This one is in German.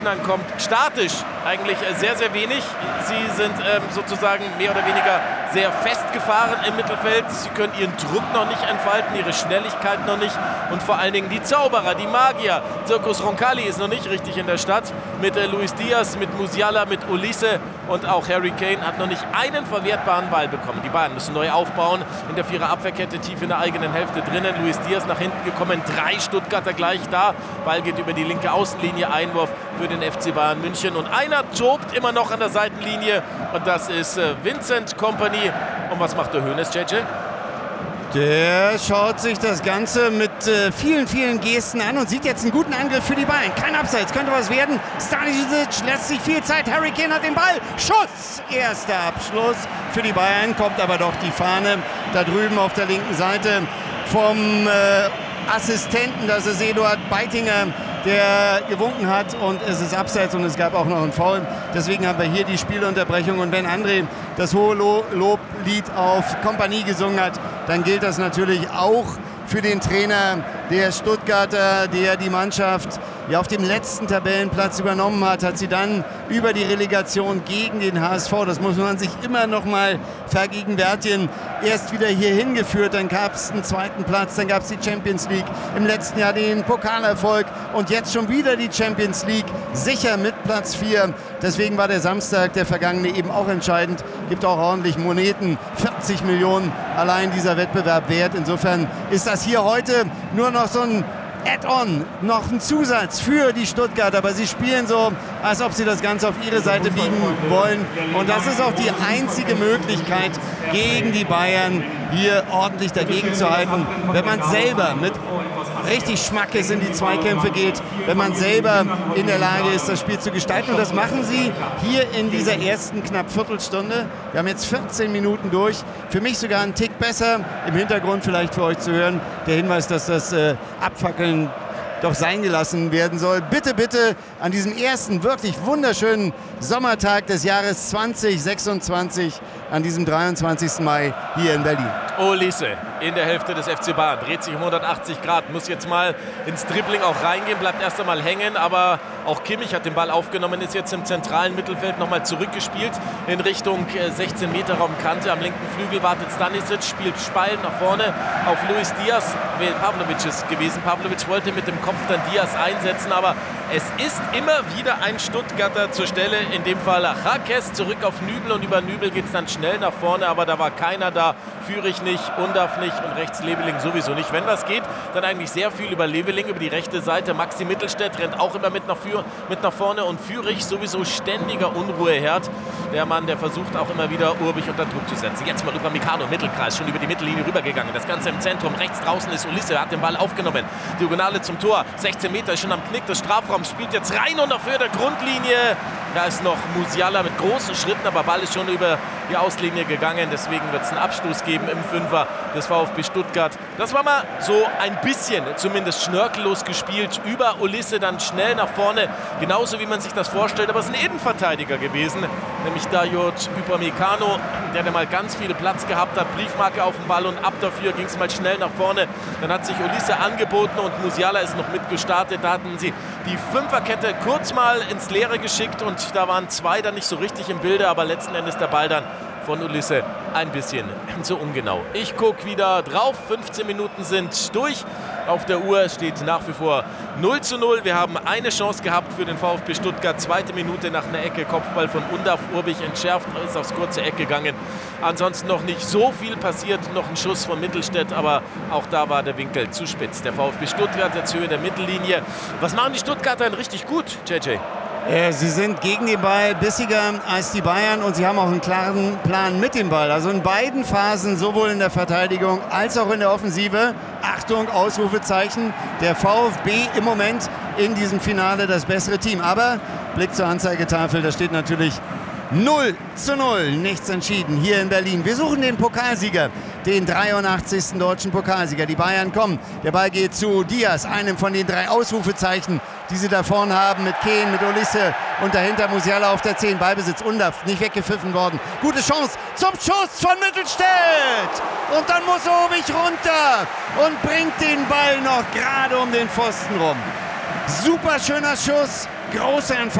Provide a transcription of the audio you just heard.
Dann kommt statisch eigentlich sehr, sehr wenig. Sie sind sozusagen mehr oder weniger sehr festgefahren im Mittelfeld. Sie können ihren Druck noch nicht entfalten, ihre Schnelligkeit noch nicht und vor allen Dingen die Zauberer, die Magier. Zirkus Roncalli ist noch nicht richtig in der Stadt mit Luis Diaz, mit Musiala, mit Olise und auch Harry Kane hat noch nicht einen verwertbaren Ball bekommen. Die Bayern müssen neu aufbauen, in der Vierer-Abwehrkette tief in der eigenen Hälfte drinnen. Luis Diaz nach hinten gekommen, 3 Stuttgarter gleich da. Ball geht über die linke Außenlinie, Einwurf für den FC Bayern München und einer tobt immer noch an der Seitenlinie und das ist Vincent Kompany. Und was macht der Hoeneß, JJ? Der schaut sich das Ganze mit vielen, vielen Gesten an und sieht jetzt einen guten Angriff für die Bayern. Kein Abseits, könnte was werden. Stanisic lässt sich viel Zeit. Harry Kane hat den Ball. Schuss! Erster Abschluss für die Bayern. Kommt aber doch die Fahne da drüben auf der linken Seite vom Assistenten. Das ist Eduard Beitinger, der gewunken hat und es ist Abseits und es gab auch noch einen Foul. Deswegen haben wir hier die Spielunterbrechung und wenn André das hohe Loblied auf Kompany gesungen hat, dann gilt das natürlich auch für den Trainer der Stuttgarter, der die Mannschaft ja auf dem letzten Tabellenplatz übernommen hat, hat sie dann über die Relegation gegen den HSV, das muss man sich immer noch mal vergegenwärtigen, erst wieder hier hingeführt, dann gab es einen zweiten Platz, dann gab es die Champions League, im letzten Jahr den Pokalerfolg und jetzt schon wieder die Champions League, sicher mit Platz 4. Deswegen war der Samstag, der vergangene, eben auch entscheidend, gibt auch ordentlich Moneten, 40 Millionen allein dieser Wettbewerb wert. Insofern ist das hier heute nur noch so ein Add-on, noch ein Zusatz für die Stuttgarter, aber sie spielen so, als ob sie das Ganze auf ihre Seite biegen wollen und das ist auch die einzige Möglichkeit gegen die Bayern hier ordentlich dagegen zu halten, wenn man selber mit richtig Schmackes in die Zweikämpfe geht, wenn man selber in der Lage ist, das Spiel zu gestalten und das machen sie hier in dieser ersten knapp Viertelstunde. Wir haben jetzt 14 Minuten durch, für mich sogar einen Tick besser, im Hintergrund vielleicht für euch zu hören, der Hinweis, dass das Abfackeln doch sein gelassen werden soll. Bitte, bitte an diesem ersten wirklich wunderschönen Sommertag des Jahres 2026, an diesem 23. Mai hier in Berlin. Olise in der Hälfte des FC Bayern, dreht sich um 180 Grad, muss jetzt mal ins Dribbling auch reingehen, bleibt erst einmal hängen, aber auch Kimmich hat den Ball aufgenommen, ist jetzt im zentralen Mittelfeld nochmal zurückgespielt in Richtung 16-Meter-Raumkante. Am linken Flügel wartet Stanisic, spielt Spall nach vorne auf Luis Diaz. Pavlovic ist gewesen. Pavlovic wollte mit dem Kopf dann Diaz einsetzen, aber es ist immer wieder ein Stuttgarter zur Stelle, in dem Fall Jaques zurück auf Nübel und über Nübel geht es dann schnell nach vorne, aber da war keiner da. Führig nicht, Undav nicht und rechts Leveling sowieso nicht. Wenn das geht, dann eigentlich sehr viel über Leveling, über die rechte Seite. Maxi Mittelstädt rennt auch immer mit nach vorne und Führig sowieso ständiger Unruheherd. Der Mann, der versucht auch immer wieder Urbich unter Druck zu setzen. Jetzt mal Upamecano, Mittelkreis, schon über die Mittellinie rübergegangen. Das Ganze im Zentrum, rechts draußen ist Olise, hat den Ball aufgenommen. Diagonale zum Tor, 16 Meter, ist schon am Knick des Strafraums, spielt jetzt rein und auf Höhe der Grundlinie. Da ist noch Musiala mit großen Schritten, aber Ball ist schon über die Auslinie gegangen. Deswegen wird es einen Abstoß geben im Fünfer des VfB Stuttgart. Das war mal so ein bisschen, zumindest schnörkellos gespielt. Über Olise dann schnell nach vorne, genauso wie man sich das vorstellt. Aber es ist ein Innenverteidiger gewesen, nämlich Dayot Upamecano, der mal ganz viel Platz gehabt hat. Briefmarke auf dem Ball und ab dafür ging es mal schnell nach vorne. Dann hat sich Olise angeboten und Musiala ist noch mitgestartet. Da hatten sie die Fünferkette kurz mal ins Leere geschickt und da waren zwei dann nicht so richtig im Bilde, aber letzten Endes der Ball dann von Olise ein bisschen zu ungenau. Ich gucke wieder drauf, 15 Minuten sind durch. Auf der Uhr steht nach wie vor 0:0. Wir haben eine Chance gehabt für den VfB Stuttgart. Zweite Minute nach einer Ecke, Kopfball von Undav, Urbich entschärft, ist aufs kurze Eck gegangen. Ansonsten noch nicht so viel passiert, noch ein Schuss von Mittelstädt, aber auch da war der Winkel zu spitz. Der VfB Stuttgart jetzt Höhe der Mittellinie. Was machen die Stuttgarter denn richtig gut, JJ? Sie sind gegen den Ball bissiger als die Bayern und sie haben auch einen klaren Plan mit dem Ball. Also in beiden Phasen, sowohl in der Verteidigung als auch in der Offensive. Achtung, Ausrufezeichen. Der VfB im Moment in diesem Finale das bessere Team. Aber Blick zur Anzeigetafel, da steht natürlich 0:0, nichts entschieden hier in Berlin. Wir suchen den Pokalsieger, den 83. deutschen Pokalsieger. Die Bayern kommen, der Ball geht zu Diaz, einem von den 3 Ausrufezeichen, die sie da vorne haben, mit Kane, mit Olise und dahinter Musiala auf der 10. Ballbesitz, Undav, nicht weggepfiffen worden. Gute Chance zum Schuss von Mittelstädt. Und dann muss Urbich runter und bringt den Ball noch gerade um den Pfosten rum. Super schöner Schuss. Große Entfaltung